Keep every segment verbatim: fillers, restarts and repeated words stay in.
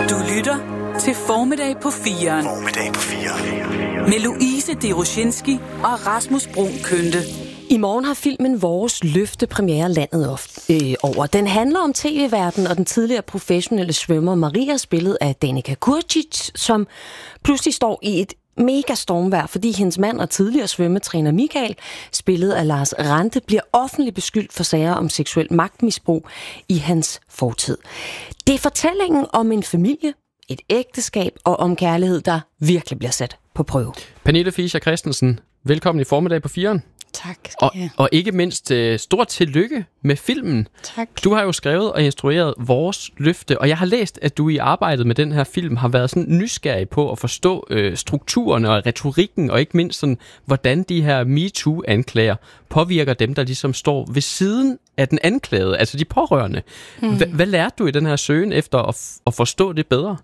Du lytter til Formiddag på firen. Formiddag på firen. Med Louise Deroshinski og Rasmus Bruun Kønte. I morgen har filmen Vores Løfte premiere landet øh, over. Den handler om tv-verdenen og den tidligere professionelle svømmer Maria, spillet af Danica Curcic, som pludselig står i et mega stormvejr, fordi hendes mand og tidligere svømmetræner Michael, spillet af Lars Ranthe, bliver offentligt beskyldt for sager om seksuel magtmisbrug i hans fortid. Det er fortællingen om en familie, et ægteskab og om kærlighed, der virkelig bliver sat på prøve. Pernille Fischer Christensen, velkommen i Formiddag på firen. Tak skal og, jeg. og ikke mindst uh, stort tillykke med filmen. Tak. Du har jo skrevet og instrueret Vores Løfte, og jeg har læst, at du i arbejdet med den her film har været sådan nysgerrig på at forstå øh, strukturerne og retorikken, og ikke mindst sådan, hvordan de her MeToo-anklager påvirker dem, der ligesom står ved siden af den anklagede, altså de pårørende. Hmm. H- hvad lærte du i den her søgen efter at, f- at forstå det bedre?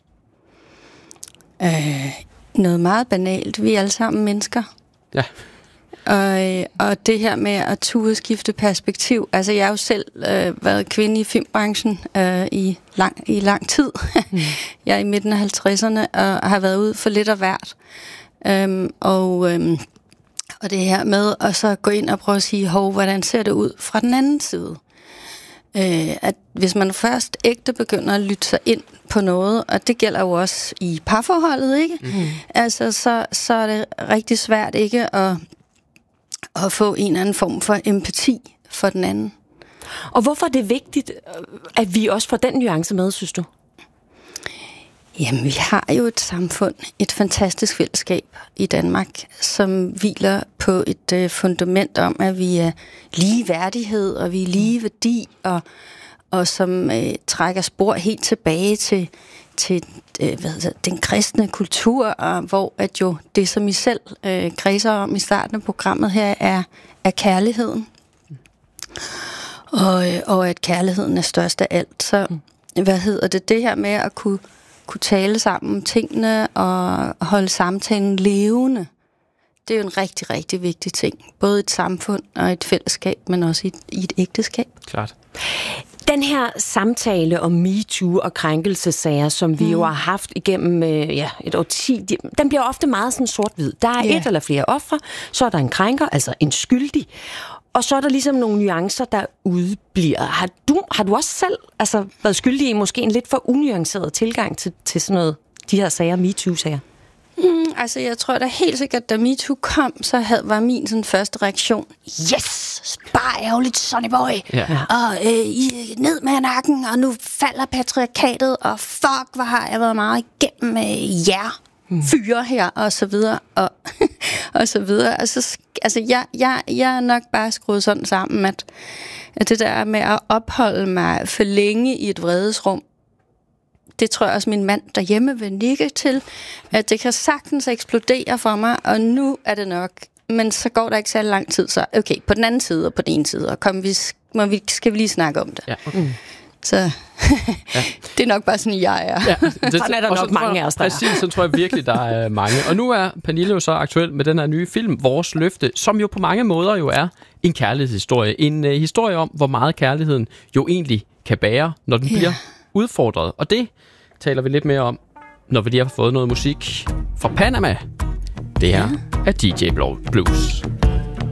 Øh, noget meget banalt. Vi er alle sammen mennesker. Ja. Og, og det her med at turde skifte perspektiv. Altså, jeg har jo selv øh, været kvinde i filmbranchen øh, i, lang, i lang tid. Mm. Jeg er i midten af halvtredserne og har været ude for lidt af hvert. Øhm, og, øhm, og det her med at så gå ind og prøve at sige, hov, hvordan ser det ud fra den anden side? Øh, at hvis man først ægte begynder at lytte sig ind på noget, og det gælder jo også i parforholdet, ikke? Mm. Altså, så, så er det rigtig svært ikke at og få en eller anden form for empati for den anden. Og hvorfor er det vigtigt, at vi også får den nuance med, synes du? Jamen, vi har jo et samfund, et fantastisk fællesskab i Danmark, som hviler på et øh, fundament om, at vi er lige værdighed, og vi er lige værdi, og, og som øh, trækker spor helt tilbage til, til øh, hvad hedder, den kristne kultur, og hvor at jo det, som I selv øh, kredser om i starten af programmet her, er, er kærligheden. Og, og at kærligheden er størst af alt. Så hvad hedder det? Det her med at kunne, kunne tale sammen om tingene og holde samtalen levende, det er jo en rigtig, rigtig vigtig ting. Både et samfund og et fællesskab, men også i et, i et ægteskab. Klart. Den her samtale om MeToo og krænkelsesager, som vi mm. jo har haft igennem øh, ja, et årti, den bliver ofte meget sådan sort-hvid. Der er yeah. et eller flere ofre, så er der en krænker, altså en skyldig, og så er der ligesom nogle nuancer, der udbliver. Har du, har du også selv altså, været skyldig i måske en lidt for unuanceret tilgang til, til sådan noget, de her sager, MeToo-sager? Mm, altså, jeg tror da helt sikkert, da MeToo kom, så havde, var min sådan første reaktion, yes, bare ærgerligt, sonny boy, ja. og øh, I, ned med nakken, og nu falder patriarkatet, og fuck, hvor har jeg været meget igennem øh, jer, mm. fyre her, og så videre, og, og så videre. Altså, altså jeg, jeg, jeg er nok bare skruet sådan sammen, at, at det der med at opholde mig for længe i et vredesrum, det tror jeg også, min mand derhjemme vil nikke til, at det kan sagtens eksplodere for mig, og nu er det nok. Men så går der ikke så lang tid, så okay, på den anden side og på den ene side, og kom, vi, må vi, skal vi lige snakke om det. Ja, okay. Så ja. Det er nok bare sådan, jeg er. Ja, det, sådan er der nok mange af os, der Præcis, så tror jeg virkelig, der er mange. Og nu er Pernille jo så aktuel med den her nye film, Vores Løfte, som jo på mange måder jo er en kærlighedshistorie. En uh, historie om, hvor meget kærligheden jo egentlig kan bære, når den ja. bliver udfordret. Og det taler vi lidt mere om, når vi lige har fået noget musik fra Panama. Det her ja. er D J Blues.